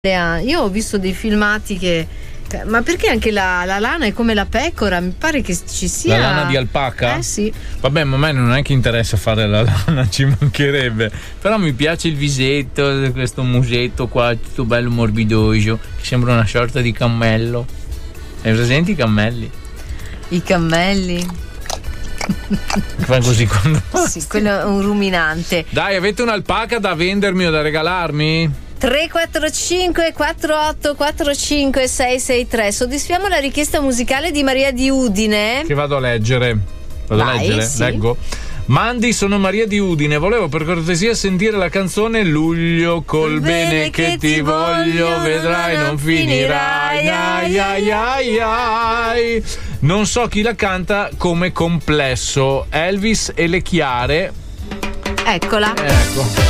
Io ho visto dei filmati che. Ma perché anche la lana è come la pecora? Mi pare che ci sia. La lana di alpaca? Sì. Vabbè, ma a me non è che interessa fare la lana, ci mancherebbe. Però mi piace il visetto, questo musetto qua, tutto bello morbidoso, che sembra una sorta di cammello. Hai presenti i cammelli? I cammelli? Fa così quando. Sì, quello è un ruminante. Dai, avete un'alpaca da vendermi o da regalarmi? 345 48 45 663. Soddisfiamo la richiesta musicale di Maria di Udine. Che vado a leggere. Vado a leggere? Sì. Leggo. Mandi, sono Maria di Udine. Volevo per cortesia sentire la canzone Luglio col bene che ti voglio, vedrai non finirai. Ai, ai, ai, ai. Non so chi la canta, come complesso. Elvis e le Chiare. Eccola. Ecco.